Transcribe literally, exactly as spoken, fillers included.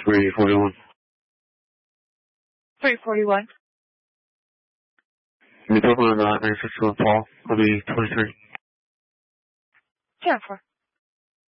three forty-one. three forty-one. You talking about nine six two Paul? I'll be twenty-three. ten four.